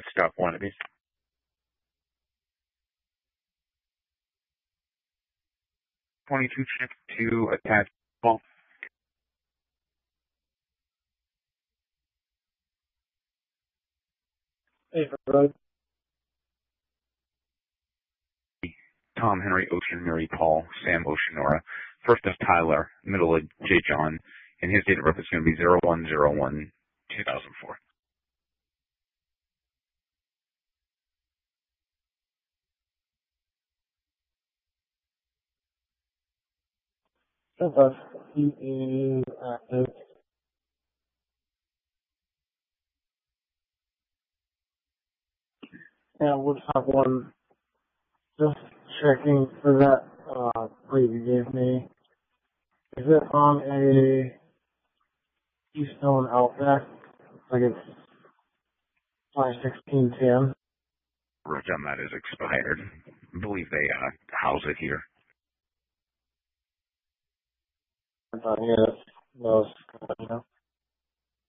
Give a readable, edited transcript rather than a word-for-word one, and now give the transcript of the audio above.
Stop Wannabe. 22 chip to attach ball. Hey, Road. Tom, Henry, Ocean, Mary, Paul, Sam, Oceanora. First is Tyler, middle of J. John, and his date of birth is going to be 01/01/2004. He is active. And we'll have one just checking for that lead you gave me. Is it on a Keystone Outback? Like it's 51610. Roger on that is expired. I believe they house it here. Yeah, that's most,